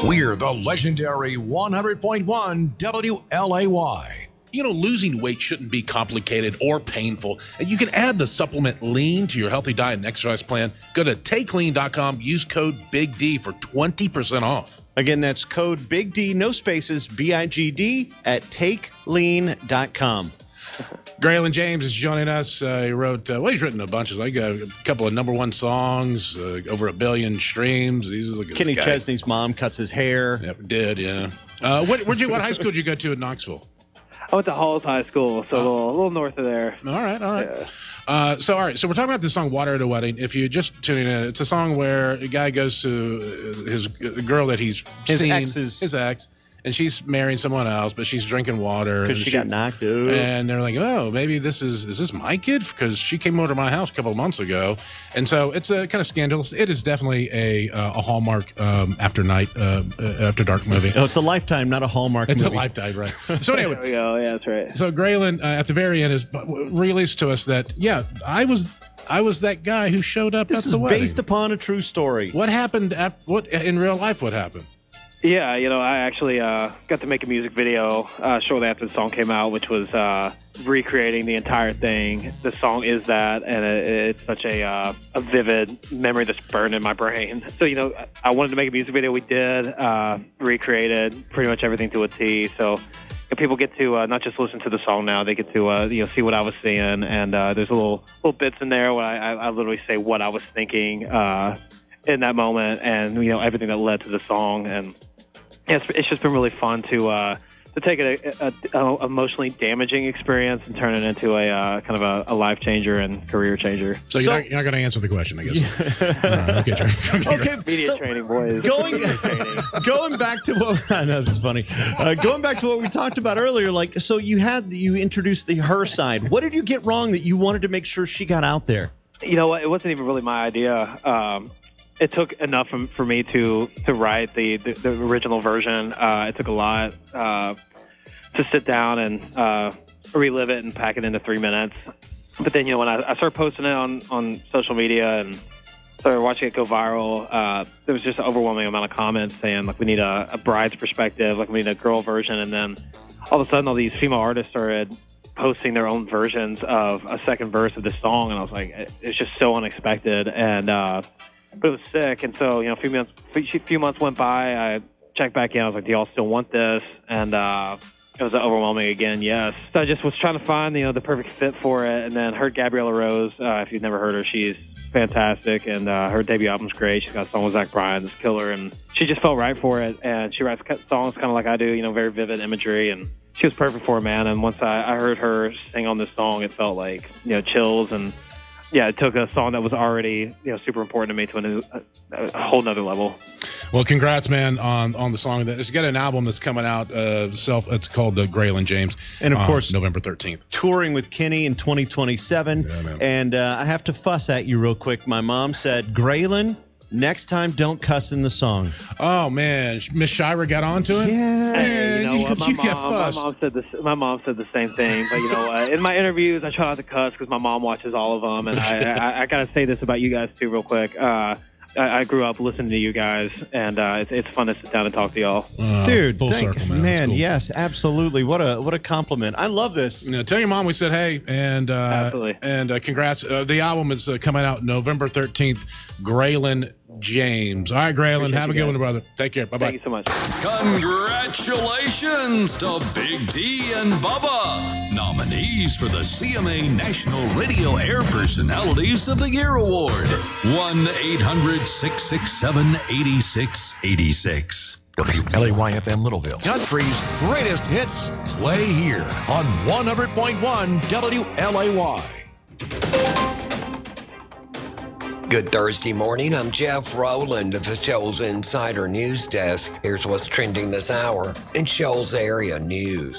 We're the legendary 100.1 WLAY. You know, losing weight shouldn't be complicated or painful, and you can add the supplement Lean to your healthy diet and exercise plan. Go to TakeLean.com, use code BIG-D for 20% off. Again, that's code BIG-D, no spaces, BIGD, at TakeLean.com. Graylin James is joining us. He wrote, he's written a bunch of, like a couple of number one songs, over 1 billion streams. Kenny Chesney's mom cuts his hair. Yep, did, yeah. What high school did you go to in Knoxville? I went to Halls High School, so a little north of there. All right. Yeah. So we're talking about the song "Water at a Wedding." If you just tuning in, it's a song where a guy goes to the girl that he's seen, his ex, and she's marrying someone else, but she's drinking water because she got knocked out. And they're like, "Oh, maybe is this my kid?" Because she came over to my house a couple of months ago, and so it's a kind of scandalous. It is definitely a Hallmark after dark movie. Oh, it's a Lifetime, not a Hallmark. It's movie. a Lifetime, right? So anyway, there we go. Yeah, that's right. So Graylin at the very end is released to us that I was that guy who showed up at the wedding. This is based upon a true story. What happened? What in real life? What happened? Yeah, I actually got to make a music video shortly after the song came out, which was recreating the entire thing. The song is that, and it's such a vivid memory that's burned in my brain. So, I wanted to make a music video. We did, recreated pretty much everything to a T. So people get to not just listen to the song now, they get to see what I was seeing. And there's little bits in there where I literally say what I was thinking in that moment, and everything that led to the song. And it's just been really fun to take an emotionally damaging experience and turn it into a kind of a life changer and career changer. So you're not going to answer the question, I guess. Right, okay, media training, boys. Going back to what I know, that's funny. Going back to what we talked about earlier, so you introduced her side. What did you get wrong that you wanted to make sure she got out there? You know what? It wasn't even really my idea. It took enough for me to write the original version. It took a lot to sit down and relive it and pack it into 3 minutes. But then, when I started posting it on social media and started watching it go viral, there was just an overwhelming amount of comments saying, we need a bride's perspective, we need a girl version. And then all of a sudden, all these female artists started posting their own versions of a second verse of this song. And I was like, it's just so unexpected. And but it was sick, and so a few months went by. I checked back in. I was like, "Do y'all still want this?" And it was overwhelming again. Yes. So I just was trying to find the perfect fit for it, and then heard Gabriella Rose. If you've never heard her, she's fantastic, and her debut album's great. She's got a song with Zach Bryan, that's killer, and she just felt right for it. And she writes songs kind of like I do, very vivid imagery, and she was perfect for it, man. And once I heard her sing on this song, it felt like chills and. Yeah, it took a song that was already super important to me to a whole nother level. Well, congrats, man, on the song. It's got an album that's coming out. It's called Graylin James. And, of course, November 13th. Touring with Kenny in 2027. Yeah, man. And I have to fuss at you real quick. My mom said, Graylin, next time don't cuss in the song. Oh, man. Miss Shira got onto it? Yeah. Hey, my mom said the same thing. But, in my interviews, I try not to cuss because my mom watches all of them. And I got to say this about you guys, too, real quick. I grew up listening to you guys, and it's fun to sit down and talk to y'all. Dude, full circle, man. Cool. Yes, absolutely. What a compliment. I love this. Tell your mom we said hey, and absolutely. And congrats. The album is coming out November 13th. Graylin James. All right, Graylin, have a good one, brother. Take care. Bye bye. Thank you so much. Congratulations to Big D and Bubba, nominees for the CMA National Radio Air Personalities of the Year Award. 1-800-667-8686. WLAY-FM Littleville. Country's greatest hits play here on 100.1 WLAY. Good Thursday morning. I'm Jeff Rowland of the Shoals Insider News Desk. Here's what's trending this hour in Shoals area news.